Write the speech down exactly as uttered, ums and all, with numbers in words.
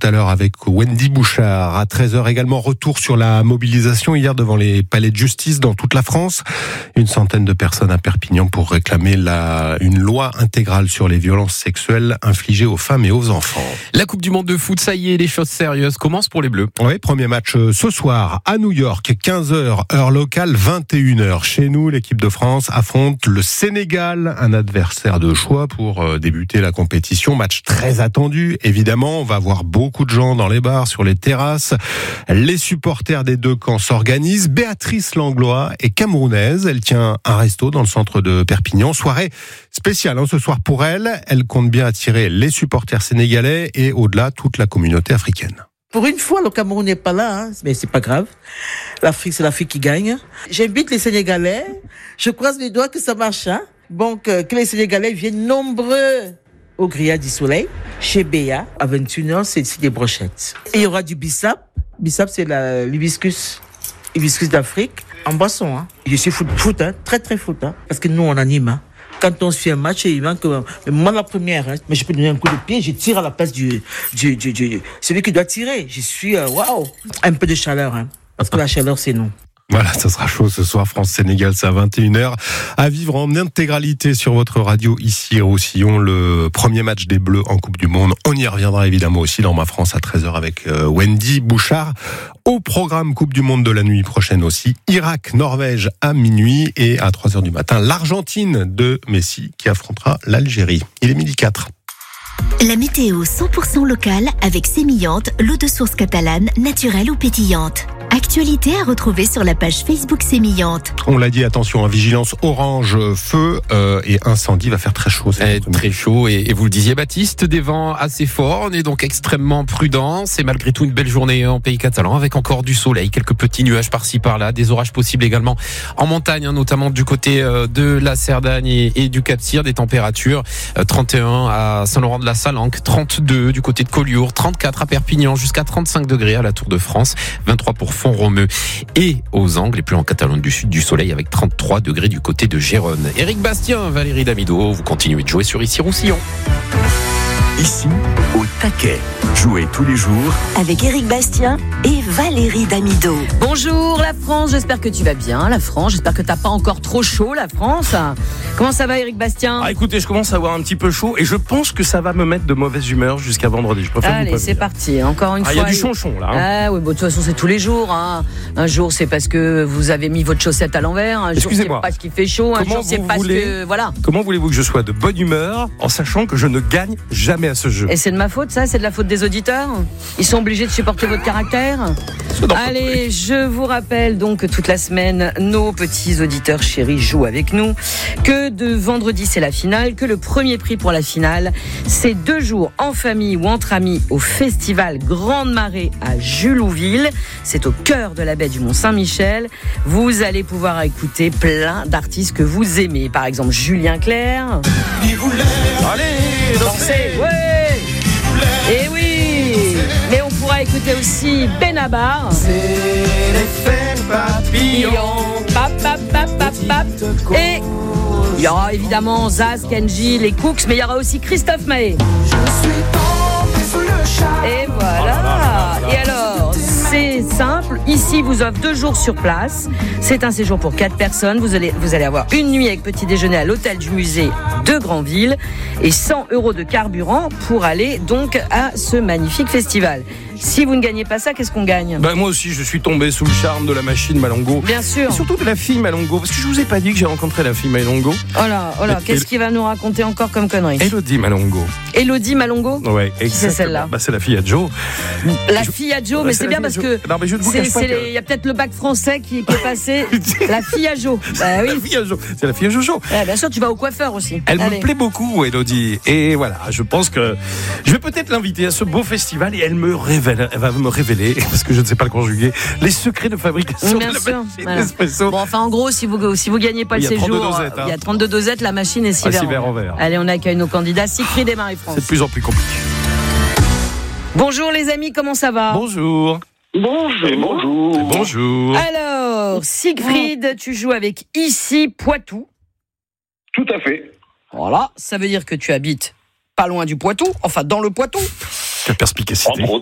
à l'heure avec Wendy Bouchard. À treize heures également, retour sur la mobilisation hier devant les palais de justice dans toute la France. Une centaine de personnes à Perpignan pour réclamer la, une loi intégrale sur les violences sexuelles infligées aux femmes et aux enfants. La Coupe du Monde de foot, ça y est, les choses sérieuses commencent pour les Bleus. Oui, premier match ce soir à New York, quinze heures, heure locale, vingt et une heures. Chez nous, l'équipe de France affronte le Sénégal, un adversaire de choix pour débuter la compétition. Match très attendu, évidemment. On va voir beaucoup de gens dans les bars, sur les terrasses. Les supporters des deux camps s'organisent. Béatrice Langlois est camerounaise. Elle tient un resto dans le centre de Perpignan. Soirée spéciale hein, ce soir pour elle. Elle compte bien attirer les supporters sénégalais et au-delà toute la communauté africaine. Pour une fois, le Cameroun n'est pas là, hein, mais c'est pas grave. L'Afrique, c'est l'Afrique qui gagne. J'invite les Sénégalais. Je croise les doigts que ça marche. Hein. Donc, euh, que les Sénégalais viennent nombreux au Grillade du Soleil, chez Béa. À vingt et une heures, c'est, c'est des brochettes. Et il y aura du bissap. Bissap, c'est la, l'hibiscus. Hibiscus d'Afrique. En boisson, hein. Je suis foot, foot, hein. Très, très foot, hein. Parce que nous, on anime, hein. Quand on se fait un match, il manque que moi la première, hein, mais je peux donner un coup de pied, je tire à la place du, du, du, du celui qui doit tirer. Je suis waouh, wow, un peu de chaleur, hein, parce que la chaleur c'est nous. Voilà, ça sera chaud ce soir, France-Sénégal, c'est à vingt et une heures. À vivre en intégralité sur votre radio ici à Roussillon, le premier match des Bleus en Coupe du Monde. On y reviendra évidemment aussi dans Ma France à treize heures avec Wendy Bouchard. Au programme Coupe du Monde de la nuit prochaine aussi, Irak-Norvège à minuit et à trois heures du matin, l'Argentine de Messi qui affrontera l'Algérie. Il est midi quatre. La météo cent pour cent locale avec Sémillante, l'eau de source catalane, naturelle ou pétillante. Actualité à retrouver sur la page Facebook Sémillante. On l'a dit, attention, hein, vigilance orange, feu euh, et incendie, va faire très chaud. Eh, très chaud et, et vous le disiez Baptiste, des vents assez forts, on est donc extrêmement prudent. C'est malgré tout une belle journée en pays catalan avec encore du soleil, quelques petits nuages par-ci par-là, des orages possibles également en montagne, hein, notamment du côté euh, de la Cerdagne et, et du Cap-Cyr, des températures euh, trente et un à Saint-Laurent-de-la-Salanque, trente-deux du côté de Collioure, trente-quatre à Perpignan, jusqu'à trente-cinq degrés à la Tour de France, vingt-trois pour Font-Romeu et aux Angles, et plus en Catalogne du Sud, du soleil avec trente-trois degrés du côté de Gérone. Éric Bastien, Valérie Damido, vous continuez de jouer sur Ici Roussillon. Ici, au taquet. Jouez tous les jours avec Éric Bastien et Valérie Damido. Bonjour la France, j'espère que tu vas bien la France, j'espère que t'as pas encore trop chaud la France. Comment ça va Éric Bastien ? Ah écoutez, je commence à avoir un petit peu chaud et je pense que ça va me mettre de mauvaise humeur jusqu'à vendredi. Je préfère Allez, vous c'est parti, encore une ah, fois. Il y a du chonchon là. Hein. Ah oui, bon, de toute façon c'est tous les jours. Hein. Un jour c'est parce que vous avez mis votre chaussette à l'envers, un jour c'est parce qu'il fait chaud, un Comment jour c'est parce voulez... que... Voilà. Comment voulez-vous que je sois de bonne humeur en sachant que je ne gagne jamais à ce jeu ? Et c'est de ma faute ça ? C'est de la faute des auditeurs ? Ils sont obligés de supporter votre caractère ? Allez, je vous rappelle donc que toute la semaine, nos petits auditeurs chéris jouent avec nous, que de vendredi c'est la finale, que le premier prix pour la finale, c'est deux jours en famille ou entre amis au festival Grande Marée à Julouville. C'est au cœur de la baie du Mont-Saint-Michel. Vous allez pouvoir écouter plein d'artistes que vous aimez. Par exemple, Julien Clerc. Allez, dansez, ouais. Et oui. Mais on pourra écouter aussi Benabar. C'est l'effet papillon. Pap, pap, pap, pap, pap. Et il y aura évidemment Zaz, Kenji, les Cooks, mais il y aura aussi Christophe Maé. Et voilà. Et alors, c'est simple. Ici, vous offre deux jours sur place. C'est un séjour pour quatre personnes. Vous allez, vous allez avoir une nuit avec petit déjeuner à l'hôtel du musée de Granville et cent euros de carburant pour aller donc à ce magnifique festival. Si vous ne gagnez pas ça, qu'est-ce qu'on gagne ? Ben moi aussi, je suis tombé sous le charme de la machine Malongo. Bien sûr. Et surtout de la fille Malongo. Parce que je vous ai pas dit que j'ai rencontré la fille Malongo. Oh là, oh là, qu'est-ce qu'il va nous raconter encore comme connerie ? Élodie Malongo. Élodie Malongo ? Ouais, exactement. Qui c'est celle-là ? Bah, c'est la fille à Joe. La je... fille à Joe, bah, mais c'est, c'est bien parce que. Non, mais je ne vous cache pas c'est que... les... y a peut-être le bac français qui, qui est passé. La fille à Joe. Bah oui. La fille à Joe. C'est la fille à Jojo. Ouais, bien sûr, tu vas au coiffeur aussi. Elle Allez. me plaît beaucoup, Élodie. Et voilà, je pense que je vais peut-être l'inviter à ce beau festival et elle me révèle, elle va me révéler, parce que je ne sais pas le conjuguer, les secrets de fabrication bien de la sûr. machine Voilà. espresso. Bon, enfin, en gros, si vous si vous gagnez pas il le séjour, dosettes, hein. il y a trente-deux dosettes, la machine est six ah, verres en verre. Allez, on accueille nos candidats, Siegfried et Marie-France. C'est de plus en plus compliqué. Bonjour les amis, comment ça va ? Bonjour. Bonjour. Et bonjour. Et bonjour. Alors, Siegfried, tu joues avec Ici Poitou. Tout à fait. Voilà, ça veut dire que tu habites pas loin du Poitou, enfin dans le Poitou. Quelle perspicacité. Entre autres.